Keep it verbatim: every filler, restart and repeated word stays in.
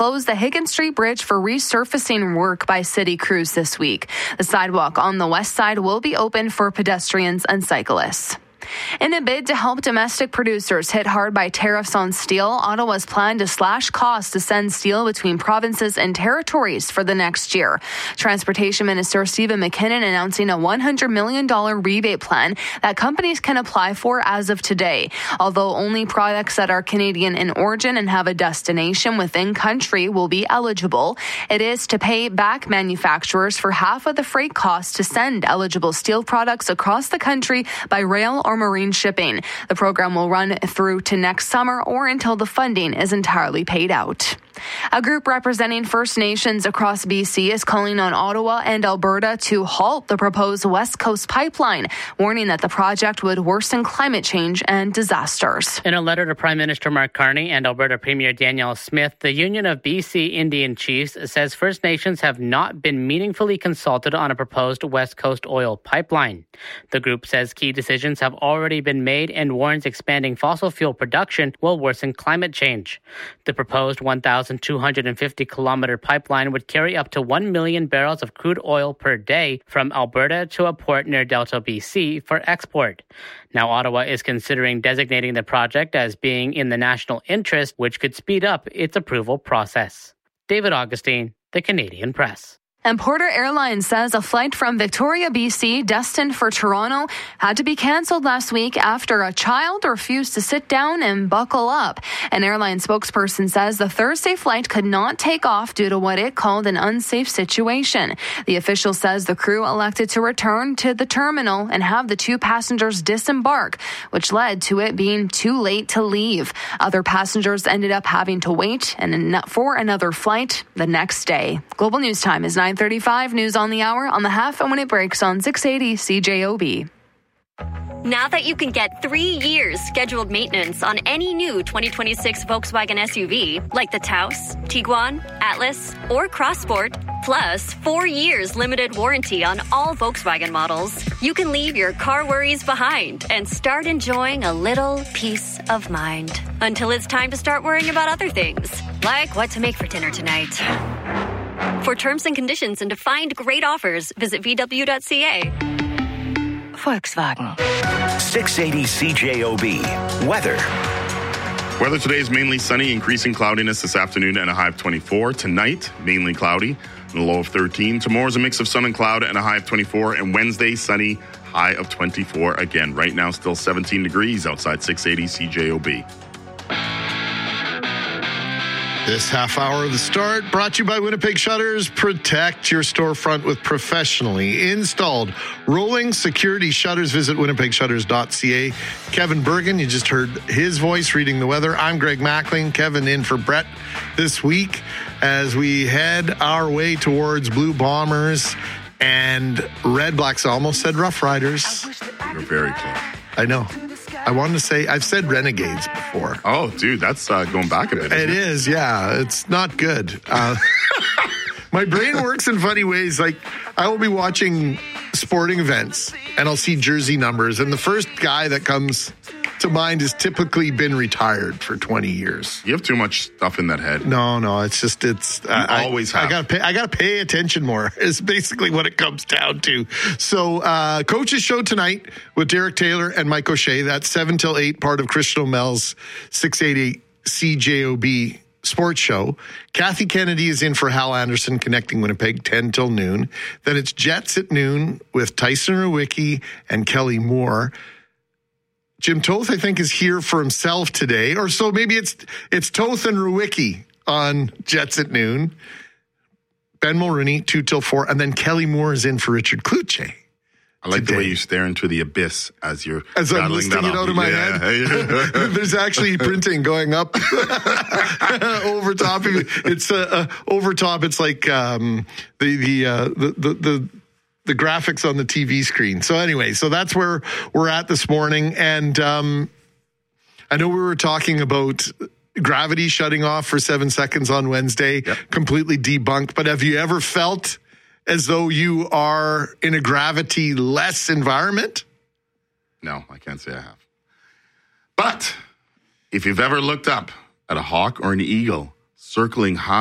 close the Higgins Street Bridge for resurfacing work by city crews this week. The sidewalk on the west side will be open for pedestrians and cyclists. In a bid to help domestic producers hit hard by tariffs on steel, Ottawa's plan to slash costs to send steel between provinces and territories for the next year. Transportation Minister Stephen McKinnon announcing a one hundred million dollars rebate plan that companies can apply for as of today. Although only products that are Canadian in origin and have a destination within country will be eligible, it is to pay back manufacturers for half of the freight costs to send eligible steel products across the country by rail or marine shipping. The program will run through to next summer or until the funding is entirely paid out. A group representing First Nations across B C is calling on Ottawa and Alberta to halt the proposed West Coast pipeline, warning that the project would worsen climate change and disasters. In a letter to Prime Minister Mark Carney and Alberta Premier Danielle Smith, the Union of B C Indian Chiefs says First Nations have not been meaningfully consulted on a proposed West Coast oil pipeline. The group says key decisions have already been made and warns expanding fossil fuel production will worsen climate change. The proposed one thousand two hundred fifty kilometer pipeline would carry up to one million barrels of crude oil per day from Alberta to a port near Delta, B C for export. Now, Ottawa is considering designating the project as being in the national interest, which could speed up its approval process. David Augustine, The Canadian Press. And Porter Airlines says a flight from Victoria, B C, destined for Toronto, had to be canceled last week after a child refused to sit down and buckle up. An airline spokesperson says the Thursday flight could not take off due to what it called an unsafe situation. The official says the crew elected to return to the terminal and have the two passengers disembark, which led to it being too late to leave. Other passengers ended up having to wait and for another flight the next day. Global News Time is nine thirty-five, news on the hour, on the half, and when it breaks on six eighty C J O B. Now that you can get three years scheduled maintenance on any new twenty twenty-six Volkswagen S U V, like the Taos, Tiguan, Atlas, or Crossport, plus four years limited warranty on all Volkswagen models, you can leave your car worries behind and start enjoying a little peace of mind. Until it's time to start worrying about other things, like what to make for dinner tonight. For terms and conditions and to find great offers, visit V W dot C A. Volkswagen. six eighty C J O B. Weather. Weather today is mainly sunny, increasing cloudiness this afternoon and a high of twenty-four. Tonight, mainly cloudy and a low of thirteen. Tomorrow is a mix of sun and cloud and a high of twenty-four. And Wednesday, sunny, high of twenty-four again. Right now, still seventeen degrees outside six eighty C J O B. This half hour of The Start brought to you by Winnipeg Shutters. Protect your storefront with professionally installed rolling security shutters. Visit winnipeg shutters dot c a. Kevin Bergen, you just heard his voice reading the weather. I'm Greg Mackling. Kevin in for Brett this week as we head our way towards Blue Bombers and Red Blacks. I almost said Rough Riders. You're very close. I know. I wanted to say, I've said Renegades before. Oh, dude, that's uh, going back a bit. It it is, yeah. It's not good. Uh, my brain works in funny ways. Like, I will be watching sporting events, and I'll see jersey numbers, and the first guy that comes to mind has typically been retired for twenty years. You have too much stuff in that head. No, no, it's just, it's... You I, always have. I gotta pay, I gotta pay attention more, is basically what it comes down to. So, uh, Coach's Show tonight with Derek Taylor and Mike O'Shea. That's seven till eight, part of Christian O'Mel's six eighty C J O B Sports Show. Kathy Kennedy is in for Hal Anderson, connecting Winnipeg, ten till noon. Then it's Jets at noon with Tyson Rewicki and Kelly Moore. Jim Toth, I think, is here for himself today. Or so maybe it's it's Toth and Rewicki on Jets at noon. Ben Mulrooney, two till four. And then Kelly Moore is in for Richard Kluche. I like today. the way you stare into the abyss as you're As I'm listing it out of my yeah. head. There's actually printing going up over top. It's uh, uh, over top. It's like um, the the, uh, the the the the graphics on the T V screen. So anyway, so that's where we're at this morning. And um, I know we were talking about gravity shutting off for seven seconds on Wednesday. Yep. Completely debunked. But have you ever felt as though you are in a gravity-less environment? No, I can't say I have. But if you've ever looked up at a hawk or an eagle circling high,